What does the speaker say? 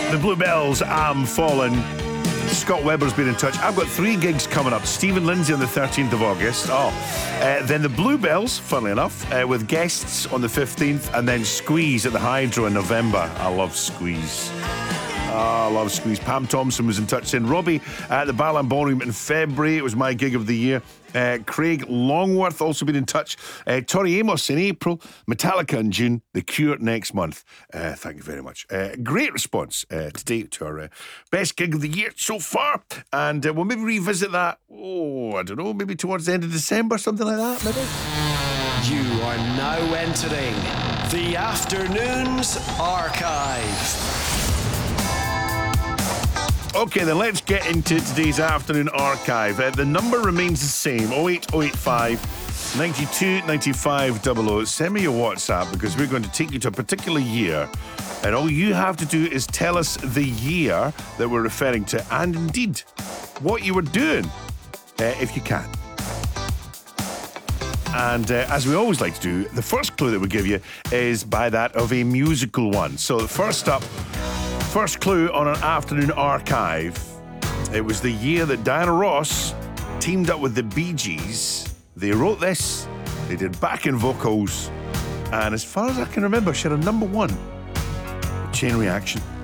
The Bluebells, I'm Fallen. Scott Webber's been in touch. I've got 3 gigs coming up. Stephen Lindsay on the 13th of August. Then the Bluebells, funnily enough, with guests on the 15th, and then Squeeze at the Hydro in November. I love Squeeze. I love Squeeze. Pam Thompson was in touch saying Robbie at the Balan Ballroom in February. It was my gig of the year. Craig Longworth also been in touch. Tori Amos in April. Metallica in June. The Cure next month. Thank you very much. Great response today to our best gig of the year so far. And we'll maybe revisit that, I don't know, maybe towards the end of December, something like that, maybe. You are now entering the Afternoons Archive. Okay, then let's get into today's afternoon archive. The number remains the same, 08085 92 95 00. Send me your WhatsApp because we're going to take you to a particular year, and all you have to do is tell us the year that we're referring to, and indeed what you were doing, if you can. And as we always like to do, the first clue that we give you is by that of a musical one. So first clue on an afternoon archive. It was the year that Diana Ross teamed up with the Bee Gees. They wrote this, they did backing vocals, and as far as I can remember, she had a number 1 Chain Reaction.